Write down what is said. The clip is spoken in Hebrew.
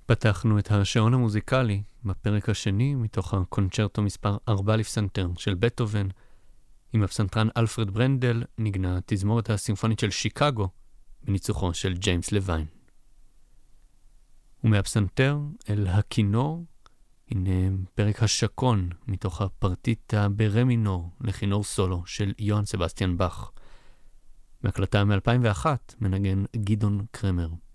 פתחנו את השעון המוזיקלי בפרק השני מתוך הקונצ'רטו מספר 4 לפסנתר של בטהובן. עם הפסנתרן אלפרד ברנדל נגנה התזמורת הסימפונית של שיקגו בניצוחו של ג'יימס לוין. ומהפסנתר אל הכינור, הנה פרק השקון מתוך הפרטיטה ברה מינור לכינור סולו של יוהאן סבסטיאן באך. בהקלטה מ-2001 מנגן גדעון קרמר.